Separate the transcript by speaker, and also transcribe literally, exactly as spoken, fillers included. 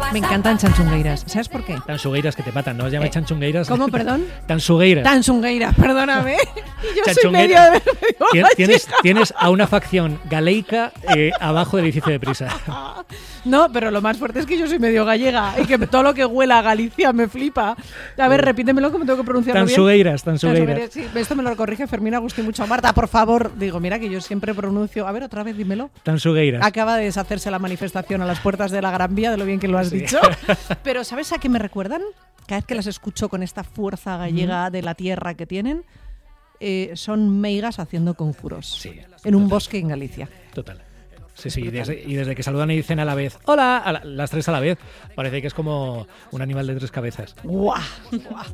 Speaker 1: Me encantan chanchungueiras. ¿Sabes por qué?
Speaker 2: Tansugueiras que te matan, ¿no? Os llaman
Speaker 1: Eh,
Speaker 2: chanchungueiras.
Speaker 1: ¿Cómo, perdón?
Speaker 2: Tansugueiras.
Speaker 1: Tanchungueiras, perdóname. Yo soy medio,
Speaker 2: Chanchungueira.
Speaker 1: medio
Speaker 2: Tienes,
Speaker 1: gallega.
Speaker 2: tienes a una facción galeica eh, abajo del edificio de Prisa.
Speaker 1: No, pero lo más fuerte es que yo soy medio gallega y que todo lo que huela a Galicia me flipa. A ver, repítemelo que me tengo que pronunciarlo bien.
Speaker 2: Tansugueiras, tansugueiras.
Speaker 1: Sí, esto me lo corrige Fermín Agustín mucho. Marta, por favor. Digo, mira que yo siempre pronuncio... A ver, otra vez, dímelo.
Speaker 2: Tansugueiras.
Speaker 1: Acaba de deshacerse la manifestación a las puertas de la Gran Vía, de lo bien que lo has
Speaker 2: Sí.
Speaker 1: dicho. Pero ¿sabes a qué me recuerdan? Cada vez que las escucho con esta fuerza gallega de la tierra que tienen, eh, son meigas haciendo conjuros.
Speaker 2: Sí,
Speaker 1: en un
Speaker 2: total.
Speaker 1: bosque en Galicia.
Speaker 2: Total. Sí, sí, y desde, y desde que saludan y dicen a la vez, hola, a la- las tres a la vez, parece que es como un animal de tres cabezas.
Speaker 1: ¡Guau! ¡Guau!